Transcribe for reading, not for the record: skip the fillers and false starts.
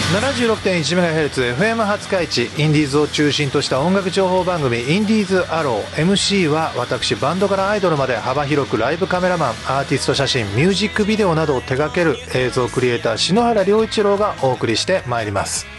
76.1MHz FM 廿日市インディーズを中心とした音楽情報番組インディーズアロー MC は私バンドからアイドルまで幅広くライブカメラマンアーティスト写真ミュージックビデオなどを手掛ける映像クリエイター篠原良一郎がお送りしてまいります。